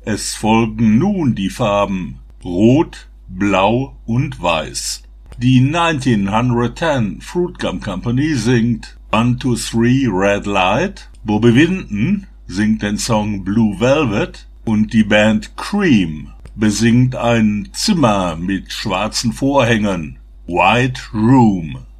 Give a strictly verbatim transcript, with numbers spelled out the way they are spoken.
Es folgen nun die Farben Rot, Blau und Weiß. Die neunzehnhundertzehn Fruit Gum Company singt One, Two, Three, Red Light. Bobby Vinton singt den Song Blue Velvet und die Band Cream besingt ein Zimmer mit schwarzen Vorhängen, White Room.